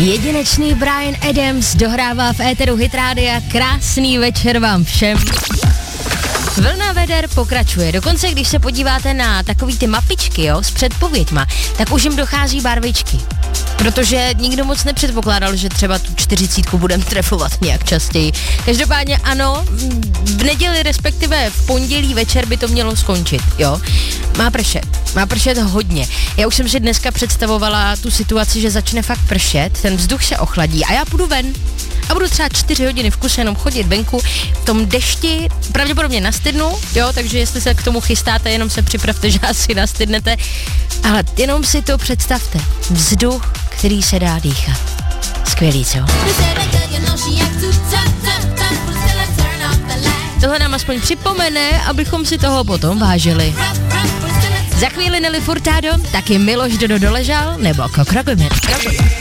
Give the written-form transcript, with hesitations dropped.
Jedinečný Bryan Adams dohrává v éteru Hit Rádia. Krásný večer vám všem. Vlna veder pokračuje. Dokonce, když se podíváte na takový ty mapičky, jo, s předpověďma, tak už jim dochází barvičky. Protože nikdo moc nepředpokládal, že třeba tu 40 budeme trefovat nějak častěji. Každopádně ano, v neděli, respektive v pondělí večer by to mělo skončit, jo. Má pršet hodně. Já už jsem si dneska představovala tu situaci, že začne fakt pršet, ten vzduch se ochladí a já půjdu ven a budu třeba 4 hodiny v kuse jenom chodit venku v tom dešti, pravděpodobně nastydnu, jo, takže jestli se k tomu chystáte, jenom se připravte, že asi nastydnete, ale jenom si to představte. Vzduch, který se dá dýchat. Skvělý, co? Tohle nám aspoň připomene, abychom si toho potom vážili. Za chvíli Nelly Furtado, taky Miloš Dodo doležal, nebo Kokrokomet.